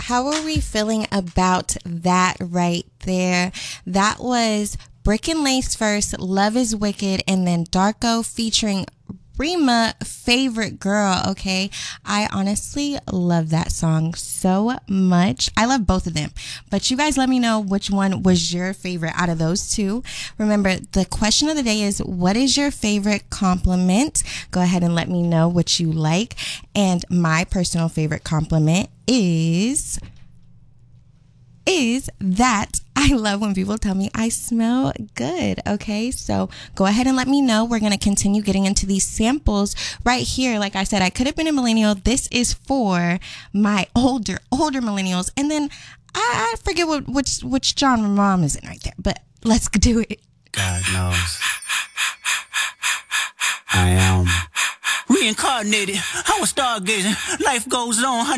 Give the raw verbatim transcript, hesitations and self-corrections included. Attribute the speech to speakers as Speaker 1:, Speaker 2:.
Speaker 1: How are we feeling about that right there? That was Brick and Lace first, Love is Wicked, and then Darko featuring Rema, Favorite Girl, okay? I honestly love that song so much. I love both of them, but you guys let me know which one was your favorite out of those two. Remember, the question of the day is, what is your favorite compliment? Go ahead and let me know what you like. And my personal favorite compliment is... is that I love when people tell me I smell good, okay? So go ahead and let me know. We're going to continue getting into these samples right here. Like I said, I could have been a millennial. This is for my older, older millennials. And then I, I forget what which, which genre mom is in right there, but let's do it.
Speaker 2: God knows. I am reincarnated. I was stargazing. Life goes on.